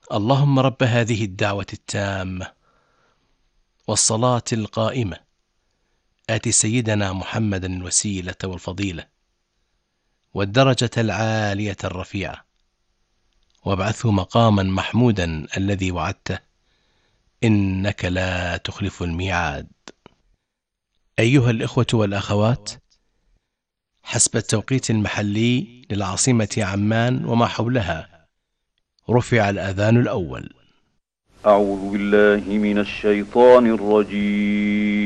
اللهم رب هذه الدعوة التامة والصلاة القائمة آت سيدنا محمدا الوسيلة والفضيلة والدرجة العالية الرفيعة وابعثه مقاما محمودا الذي وعدته إنك لا تخلف الميعاد. أيها الإخوة والأخوات، حسب التوقيت المحلي للعاصمة عمان وما حولها رفع الأذان الأول. أعوذ بالله من الشيطان الرجيم.